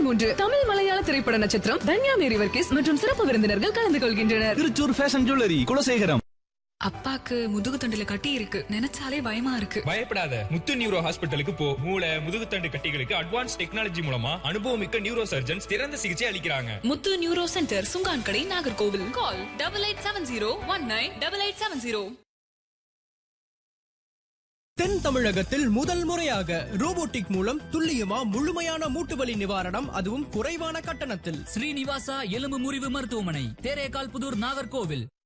13 தமிழ் மலையாள திரைப்பட நட்சத்திரம் தன்யா மேரி வர்கீஸ் மற்றும் சிறப்பு விருந்தினர்கள் கலந்து கொள்கின்றனர். Thrissur fashion jewellery Kulasekaram. அப்பாக்கு முதுகுத்தண்டுல கட்டி இருக்கு, நினைச்சாலே பயமா இருக்கு. பயப்படாத, முத்து நியூரோ ஹாஸ்பிட்டலுக்கு போ. மூளை முதுகுத்தண்டு கட்டிகளுக்கு அட்வான்ஸ் டெக்னாலஜி மூலமா அனுபவமிக்க நியூரோ சர்ஜன்ஸ் சிறந்த சிகிச்சை அளிக்கிறாங்க. முத்து நியூரோ சென்டர், சுங்கான்கடை, நாகர்கோவில். கால் 8870198870. தென் தமிழகத்தில் முதல் முறையாக ரோபோட்டிக் மூலம் துல்லியமா முழுமையான மூட்டுவலி நிவாரணம், அதுவும் குறைவான கட்டணத்தில். ஸ்ரீனிவாசா எலும்பு முறிவு மருத்துவமனை, தேரேகால் புதூர், நாகர்கோவில்.